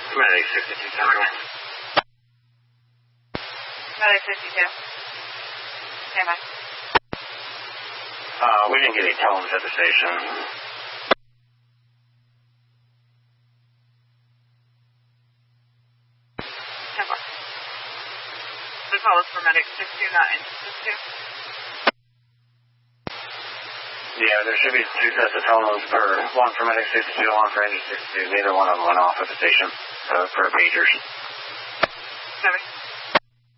Medic 62, Central. Medic 62. Stand by. We didn't get any tones at the station. Stand by. The call is for Medic 62, not Engine 62. Yeah, there should be 2 sets of tones per one for Medic 62, one for Engine 62. Neither one of them went off at the station for pagers. Stand by.